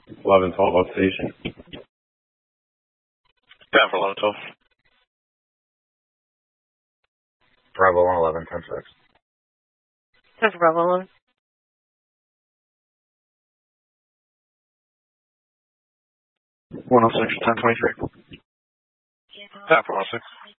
11, 12 on station. Down for 11, 12. Bravo 111, 10-6. That's Bravo 1. One 106, 10-23. Down for 106.